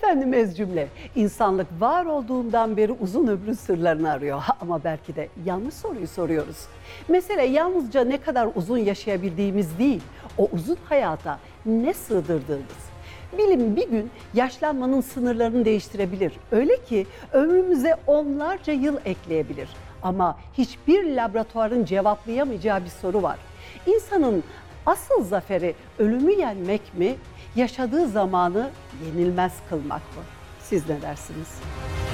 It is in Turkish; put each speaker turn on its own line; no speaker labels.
Efendim cümle, insanlık var olduğundan beri uzun ömrün sırlarını arıyor. Ama belki de yanlış soruyu soruyoruz. Mesele yalnızca ne kadar uzun yaşayabildiğimiz değil, o uzun hayata ne sığdırdığımız. Bilim bir gün yaşlanmanın sınırlarını değiştirebilir. Öyle ki ömrümüze onlarca yıl ekleyebilir. Ama hiçbir laboratuvarın cevaplayamayacağı bir soru var. İnsanın asıl zaferi ölümü yenmek mi, yaşadığı zamanı yenilmez kılmak mı? Siz ne dersiniz?